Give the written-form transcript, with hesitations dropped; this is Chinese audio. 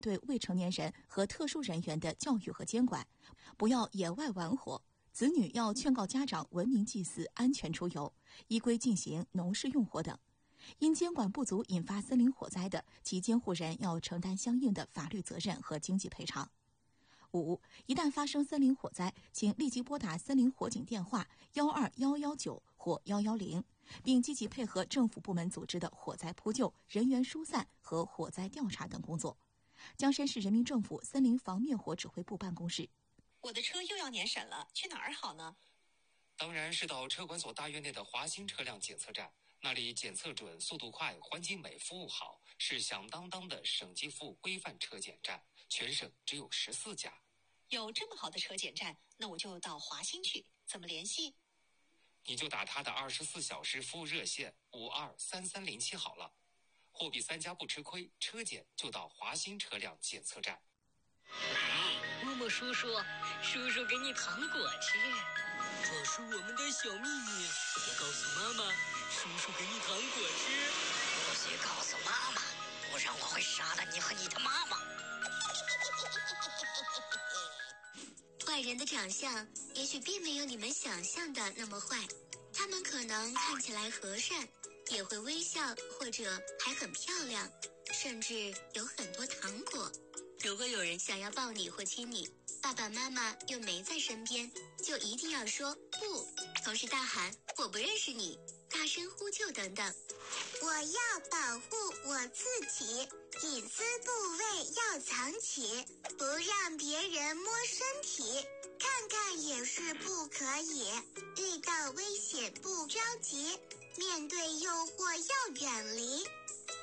对未成年人和特殊人员的教育和监管，不要野外玩火。子女要劝告家长文明祭祀、安全出游，依规进行农事用火等。因监管不足引发森林火灾的，其监护人要承担相应的法律责任和经济赔偿。5. 一旦发生森林火灾，请立即拨打森林火警电话12119或110，并积极配合政府部门组织的火灾扑救、人员疏散和火灾调查等工作。江山市人民政府森林防灭火指挥部办公室。 我的车又要年审了，去哪儿好呢？ 当然是到车管所大院内的华新车辆检测站，那里检测准、速度快、环境美、服务好，是响当当的省级服务规范车检站，全省只有14家。 有这么好的车检站，那我就到华新去，怎么联系？ 你就打他的24小时服务热线523307好了。货比三家不吃亏，车检就到华新车辆检测站。 默默叔叔，叔叔给你糖果吃， 这是我们的小秘密，别告诉妈妈。叔叔给你糖果吃， 不许告诉妈妈，不然我会杀了你和你的妈妈。 坏人的长相也许并没有你们想象的那么坏，他们可能看起来和善，也会微笑，或者还很漂亮，甚至有很多糖果。如果有人想要抱你或亲你，爸爸妈妈又没在身边，就一定要说不，同时大喊我不认识你，大声呼救等等。 我要保护我自己，隐私部位要藏起，不让别人摸身体，看看也是不可以。遇到危险不着急，面对诱惑要远离。